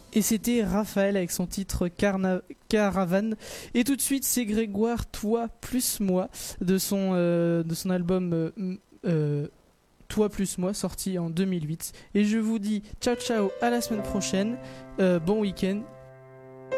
Et c'était Raphaël avec son titre Caravane. Et tout de suite, c'est Grégoire, Toi plus moi, de son album Toi plus moi, sorti en 2008. Et je vous dis ciao ciao, à la semaine prochaine, bon week-end